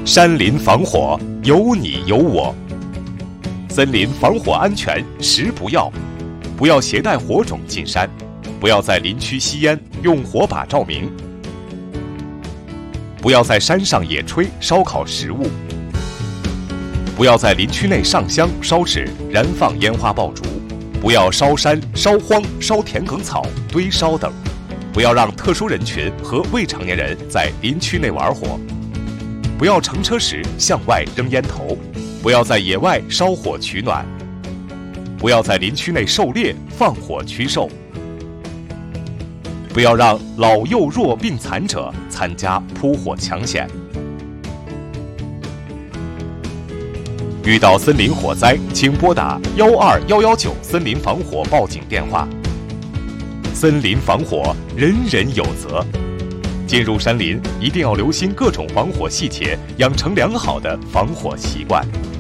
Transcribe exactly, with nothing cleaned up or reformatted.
山林防火，有你有我。森林防火安全十不要：不要携带火种进山，不要在林区吸烟，用火把照明，不要在山上野炊烧烤食物，不要在林区内上香烧纸燃放烟花爆竹，不要烧山烧荒烧田埂草堆烧等，不要让特殊人群和未成年人在林区内玩火，不要乘车时向外扔烟头，不要在野外烧火取暖，不要在林区内狩猎放火驱兽，不要让老幼弱病残者参加扑火抢险。遇到森林火灾，请拨打幺二幺幺九森林防火报警电话。森林防火，人人有责。进入山林，一定要留心各种防火细节，养成良好的防火习惯。